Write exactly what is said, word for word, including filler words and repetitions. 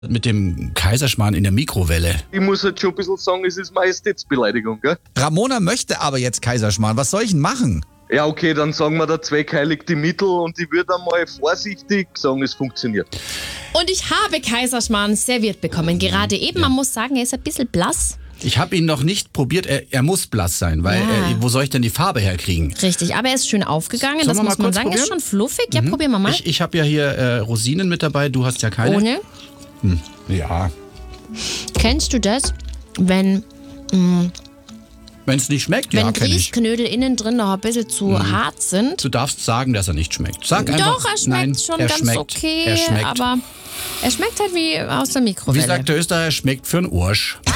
Mit dem Kaiserschmarrn in der Mikrowelle. Ich muss halt schon ein bisschen sagen, es ist Majestätsbeleidigung, gell? Ramona möchte aber jetzt Kaiserschmarrn. Was soll ich denn machen? Ja, okay, dann sagen wir, der Zweck heiligt die Mittel und ich würde einmal vorsichtig sagen, es funktioniert. Und ich habe Kaiserschmarrn serviert bekommen. Gerade eben, man muss sagen, er ist ein bisschen blass. Ich habe ihn noch nicht probiert. Er, er muss blass sein, weil Ja. äh, wo soll ich denn die Farbe herkriegen? Richtig, aber er ist schön aufgegangen, Sollen das wir mal muss man kurz sagen. probieren? Ist schon fluffig. Ja, probieren wir mal. Ich, ich habe ja hier äh, Rosinen mit dabei, du hast ja keine. Ohne. Ja. Kennst du das, wenn, Wenn es nicht schmeckt, wenn ja, kenn ich. Grießknödel innen drin noch ein bisschen zu hart sind? Du darfst sagen, dass er nicht schmeckt. Sag einfach, Doch, er schmeckt nein, schon er ganz schmeckt, okay, er schmeckt. aber er schmeckt halt wie aus der Wie Mikrowelle. sagt der Österreicher, schmeckt für einen Arsch.